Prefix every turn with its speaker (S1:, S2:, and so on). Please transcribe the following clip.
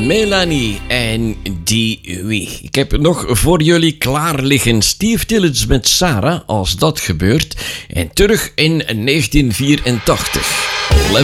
S1: Melanie en Dewey. Ik heb nog voor jullie klaar liggen Steve Tillets met Sarah, als dat gebeurt. En terug in 1984. Level